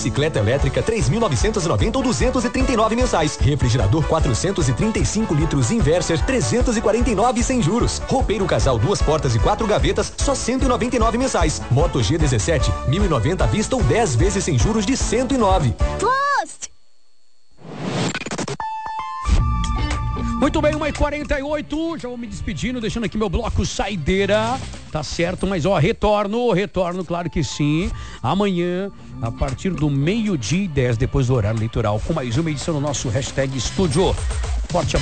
Bicicleta elétrica 3.990 ou 239 mensais. Refrigerador 435 litros Inverser 349 sem juros. Roupeiro casal 2 portas e 4 gavetas só 199 mensais. Moto G17 1.090 à vista ou 10 vezes sem juros de 109. Lost! Muito bem, 1h48, já vou me despedindo, deixando aqui meu bloco saideira, tá certo, mas retorno, claro que sim, amanhã, a partir do 12:10, depois do horário eleitoral, com mais uma edição do nosso Hashtag Estúdio. Forte abraço.